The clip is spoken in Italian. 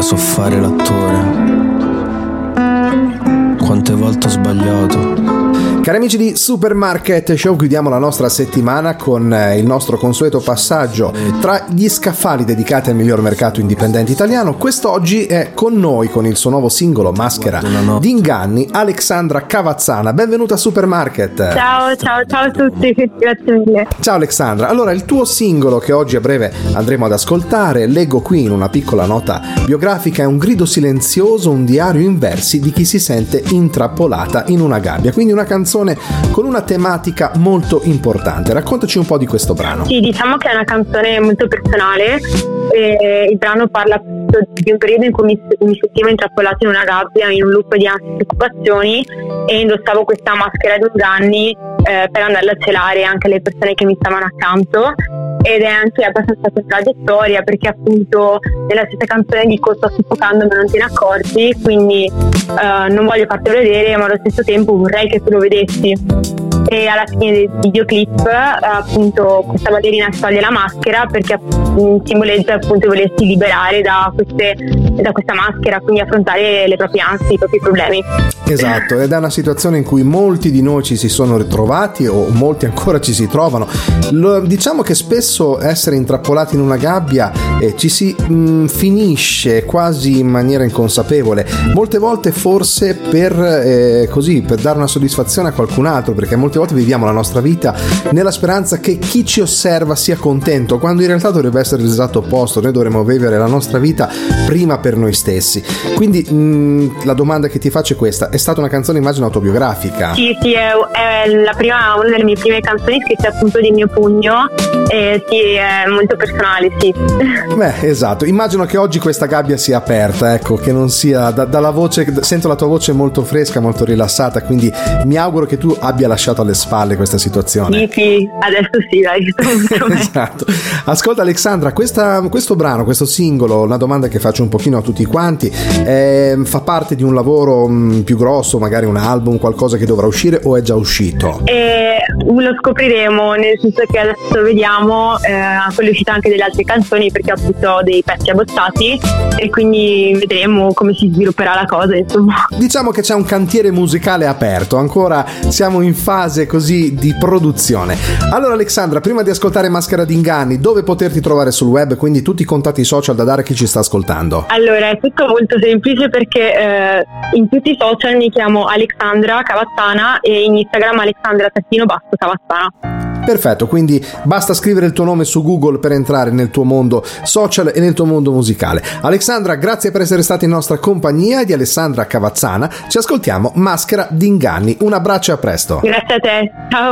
so fare l'attore. Quante volte ho sbagliato. Cari amici di Supermarket Show, chiudiamo la nostra settimana con il nostro consueto passaggio tra gli scaffali dedicati al miglior mercato indipendente italiano. Quest'oggi è con noi, con il suo nuovo singolo Maschera di inganni, Alexandra Cavazzana. Benvenuta a Supermarket. Ciao a tutti, grazie mille. Ciao Alexandra, allora il tuo singolo che oggi a breve andremo ad ascoltare, leggo qui in una piccola nota biografica, è un grido silenzioso, un diario in versi di chi si sente intrappolata in una gabbia, quindi una canzone con una tematica molto importante. Raccontaci un po' di questo brano. Sì, diciamo che è una canzone molto personale. Il brano parla di un periodo in cui mi sentivo intrappolata in una gabbia, in un loop di ansie e preoccupazioni, e indossavo questa maschera di inganni per andarla a celare anche le persone che mi stavano accanto. Ed è anche abbastanza contraddittoria, perché appunto nella stessa canzone dico sto soffocando ma non te ne accorgi, quindi non voglio fartelo vedere, ma allo stesso tempo vorrei che tu lo vedessi. E alla fine del videoclip appunto questa ballerina si toglie la maschera perché simboleggia appunto volersi liberare da questa maschera, quindi affrontare le proprie ansie, i propri problemi. Esatto, ed è una situazione in cui molti di noi ci si sono ritrovati, o molti ancora ci si trovano. Diciamo che spesso essere intrappolati in una gabbia ci si finisce quasi in maniera inconsapevole, molte volte forse per dare una soddisfazione a qualcun altro, perché molte volte viviamo la nostra vita nella speranza che chi ci osserva sia contento, quando in realtà dovrebbe essere l'esatto opposto. Noi dovremmo vivere la nostra vita prima per noi stessi. Quindi la domanda che ti faccio è questa: è stata una canzone, immagino, autobiografica? Sì, è una delle mie prime canzoni scritte appunto di mio pugno, e sì, è molto personale, sì. Beh, esatto, immagino che oggi questa gabbia sia aperta, ecco, che non sia dalla voce, sento la tua voce molto fresca, molto rilassata, quindi mi auguro che tu abbia lasciato alle spalle questa situazione. Sì, adesso sì, dai. Esatto. Ascolta Alexandra, questo brano, questo singolo, una domanda che faccio un pochino a tutti quanti, fa parte di un lavoro più grosso, magari un album, qualcosa che dovrà uscire, o è già uscito? Lo scopriremo, nel senso che adesso vediamo, poi è uscita anche delle altre canzoni, perché appunto ho dei pezzi abbozzati, e quindi vedremo come si svilupperà la cosa, insomma. Diciamo che c'è un cantiere musicale aperto, ancora siamo in fase così di produzione. Allora Alexandra, prima di ascoltare Maschera d'Inganni, dove poterti trovare sul web, quindi tutti i contatti social da dare a chi ci sta ascoltando? Allora, è tutto molto semplice, perché in tutti i social mi chiamo Alexandra Cavazzana, e in Instagram Alexandra_Cavazzana. Perfetto, quindi basta scrivere il tuo nome su Google per entrare nel tuo mondo social e nel tuo mondo musicale. Alexandra, grazie per essere stata in nostra compagnia, e di Alessandra Cavazzana ci ascoltiamo Maschera d'Inganni. Un abbraccio e a presto. Grazie a te, ciao.